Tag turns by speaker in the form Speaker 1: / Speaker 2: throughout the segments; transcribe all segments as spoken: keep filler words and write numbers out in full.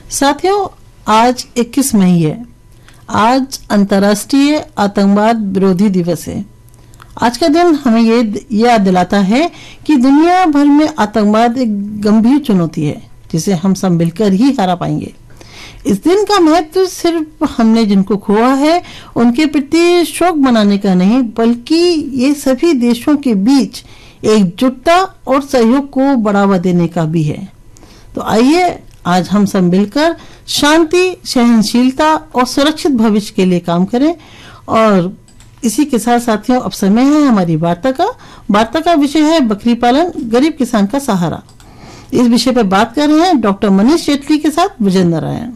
Speaker 1: साथियों, आज इक्कीस मई है। आज अंतर्राष्ट्रीय आतंकवाद विरोधी दिवस है। आज का दिन हमें ये याद दिलाता है कि दुनिया भर में आतंकवाद एक गंभीर चुनौती है जिसे हम सब मिलकर ही हरा पाएंगे। इस दिन का महत्व सिर्फ हमने जिनको खोआ है उनके प्रति शोक मनाने का नहीं, बल्कि ये सभी देशों के बीच एकजुटता और सहयोग को बढ़ावा देने का भी है। तो आइए आज हम सब मिलकर शांति, सहनशीलता और सुरक्षित भविष्य के लिए काम करें। और इसी के साथ साथियों, अब समय है हमारी वार्ता का। वार्ता का विषय है बकरी पालन, गरीब किसान का सहारा। इस विषय पर बात कर रहे हैं डॉक्टर मनीष जेटली के साथ विजय नारायण।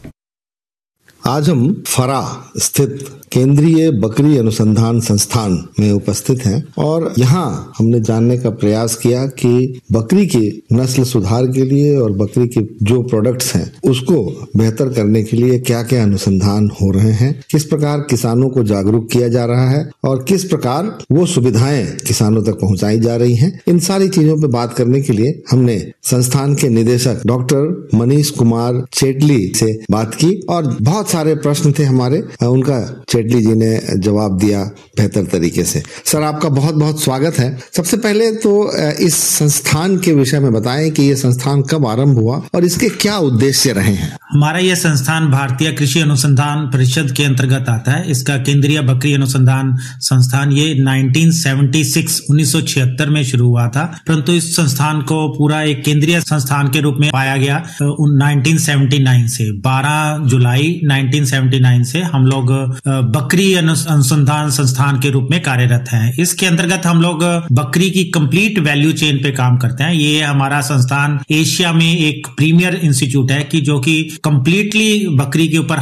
Speaker 2: आज हम फरा स्थित केंद्रीय बकरी अनुसंधान संस्थान में उपस्थित हैं और यहाँ हमने जानने का प्रयास किया कि बकरी की नस्ल सुधार के लिए और बकरी के जो प्रोडक्ट्स हैं उसको बेहतर करने के लिए क्या क्या अनुसंधान हो रहे हैं, किस प्रकार किसानों को जागरूक किया जा रहा है और किस प्रकार वो सुविधाएं किसानों तक पहुंचाई जा रही हैं। इन सारी चीजों पर बात करने के लिए हमने संस्थान के निदेशक डॉक्टर मनीष कुमार चेटली से बात की और बहुत सारे प्रश्न थे हमारे, उनका चेटली जी ने जवाब दिया बेहतर तरीके से। सर, आपका बहुत बहुत स्वागत है। सबसे पहले तो इस संस्थान के विषय में बताएं कि ये संस्थान कब आरंभ हुआ और इसके क्या उद्देश्य रहे हैं।
Speaker 3: हमारा यह संस्थान भारतीय कृषि अनुसंधान परिषद के अंतर्गत आता है। इसका केंद्रीय बकरी अनुसंधान संस्थान ये उन्नीस सौ छिहत्तर में शुरू हुआ था, परंतु इस संस्थान को पूरा एक केंद्रीय संस्थान के रूप में पाया गया उन्नीस सौ उन्यासी से। बारह जुलाई उन्नीस सौ उन्यासी से हम लोग बकरी अनुसंधान संस्थान के रूप में कार्यरत हैं। इसके अंतर्गत हम लोग बकरी की कंप्लीट वैल्यू चेन पे काम करते हैं। ये हमारा संस्थान एशिया में एक प्रीमियर इंस्टीट्यूट है कि जो कि कंप्लीटली बकरी के ऊपर